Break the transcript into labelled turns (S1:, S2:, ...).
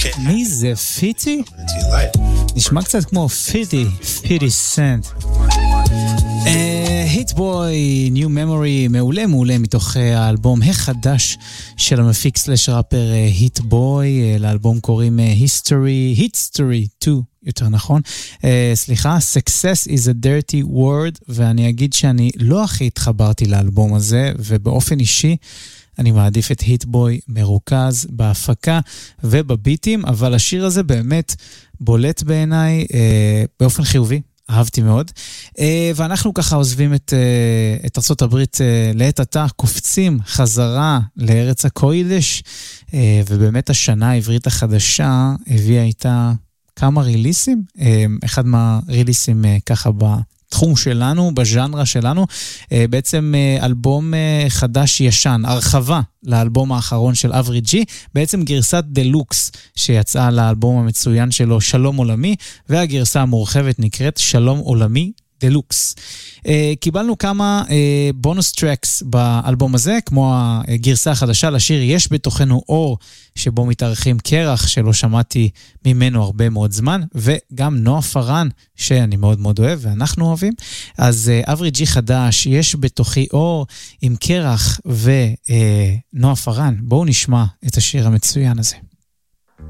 S1: מי זה? פיטי? נשמע קצת כמו פיטי סנט. היט בוי, ניו ממורי, מעולה מתוך האלבום החדש של המפיק סלש ראפר היט בוי. לאלבום קוראים History 2, יותר נכון. סליחה, Success is a dirty word, ואני אגיד שאני לא הכי התחברתי לאלבום הזה, ובאופן אישי אני מעדיף את היט בוי מרוכז בהפקה ובביטים, אבל השיר הזה באמת בולט בעיניי באופן חיובי. אהבתי מאוד. ואנחנו ככה עוזבים את ארצות הברית לעת עתה, קופצים חזרה לארץ הקוידש, ובאמת השנה העברית החדשה הביאה איתה כמה ריליסים, אחד מהריליסים ככה בתחום שלנו, בז'אנרה שלנו, בעצם אלבום חדש ישן, הרחבה לאלבום האחרון של אברי ג'י, בעצם גרסת דלוקס שיצאה לאלבום המצוין שלו שלום עולמי, והגרסה המורחבת נקראת שלום עולמי דלוקס. קיבלנו כמה בונוס טרקס באלבום הזה, כמו הגרסה החדשה לשיר יש בתוכנו אור, שבו מתארחים קרח שלא שמעתי ממנו הרבה מאוד זמן, וגם נועה פרן שאני מאוד מאוד אוהב ואנחנו אוהבים. אז אברי ג'י חדש, יש בתוכי אור עם קרח ונועה פרן. בואו נשמע את השיר המצוין הזה.